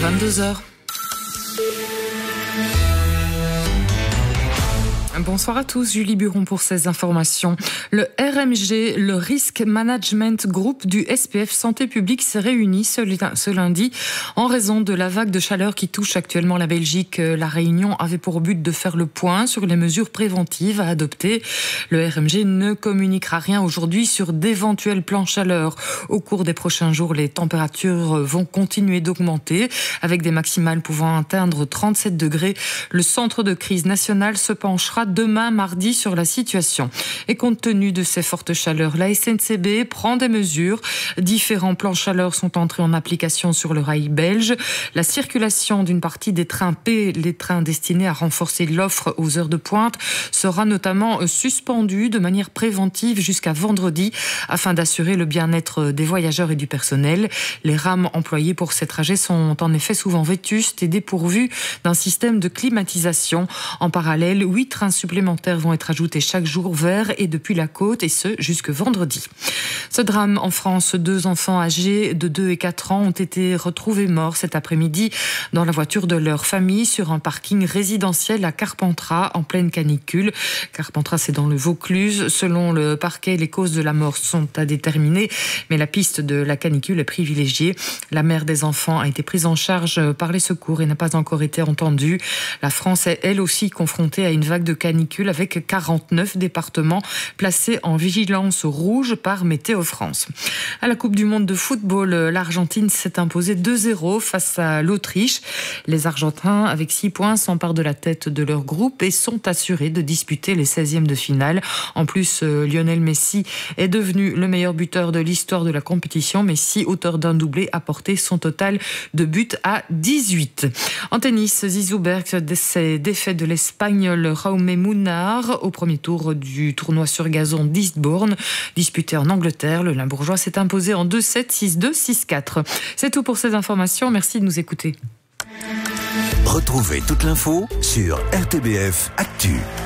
22h. Bonsoir à tous, Julie Buron pour ces informations. Le RMG, le Risk Management Group du SPF Santé Publique, s'est réuni ce lundi en raison de la vague de chaleur qui touche actuellement la Belgique. La réunion avait pour but de faire le point sur les mesures préventives à adopter. Le RMG ne communiquera rien aujourd'hui sur d'éventuels plans chaleur. Au cours des prochains jours, les températures vont continuer d'augmenter avec des maximales pouvant atteindre 37 degrés. Le centre de crise national se penchera demain mardi sur la situation. Et compte tenu de ces fortes chaleurs, la SNCB prend des mesures. Différents plans chaleur sont entrés en application sur le rail belge. La circulation d'une partie des trains P, les trains destinés à renforcer l'offre aux heures de pointe, sera notamment suspendue de manière préventive jusqu'à vendredi afin d'assurer le bien-être des voyageurs et du personnel. Les rames employées pour ces trajets sont en effet souvent vétustes et dépourvues d'un système de climatisation. En parallèle, 8 trains supplémentaires vont être ajoutés chaque jour vers et depuis la côte, et ce jusque vendredi. Ce drame en France, 2 enfants âgés de 2 et 4 ans ont été retrouvés morts cet après-midi dans la voiture de leur famille sur un parking résidentiel à Carpentras en pleine canicule. Carpentras, c'est dans le Vaucluse. Selon le parquet, les causes de la mort sont à déterminer, mais la piste de la canicule est privilégiée. La mère des enfants a été prise en charge par les secours et n'a pas encore été entendue. La France est elle aussi confrontée à une vague de canicule avec 49 départements placés en vigilance rouge par Météo France. À la Coupe du Monde de football, l'Argentine s'est imposée 2-0 face à l'Autriche. Les Argentins, avec 6 points, s'emparent de la tête de leur groupe et sont assurés de disputer les 16e de finale. En plus, Lionel Messi est devenu le meilleur buteur de l'histoire de la compétition. Messi, auteur d'un doublé, a porté son total de buts à 18. En tennis, Zizou Berg s'est défait de l'Espagnol Jaume Munar au premier tour du tournoi sur gazon d'Eastbourne, disputé en Angleterre. Le Limbourgeois s'est imposé en 2-7, 6-2, 6-4. C'est tout pour ces informations. Merci de nous écouter. Retrouvez toute l'info sur RTBF Actu.